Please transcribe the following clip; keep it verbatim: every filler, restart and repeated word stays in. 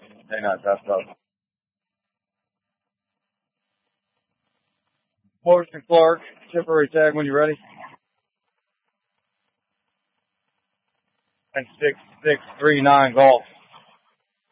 Hang on, that's up. Forrest and Clark, temporary tag when you're ready. And six six three nine golf.